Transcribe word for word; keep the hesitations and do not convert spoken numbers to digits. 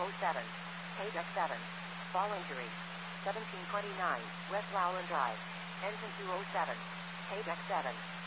oh seven. Page X seven. Fall injury. seventeen twenty-nine, West Lowland Drive. Engine two oh seven. Page X seven.